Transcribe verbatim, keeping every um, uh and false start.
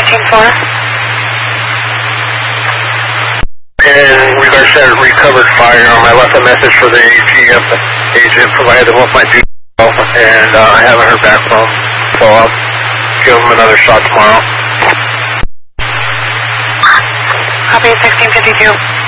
thirteen four. In regards to that recovered firearm, I left a message for the A T F agent provided with my detail, and uh, I haven't heard back from him, so I'll give him another shot tomorrow. Copy sixteen fifty-two.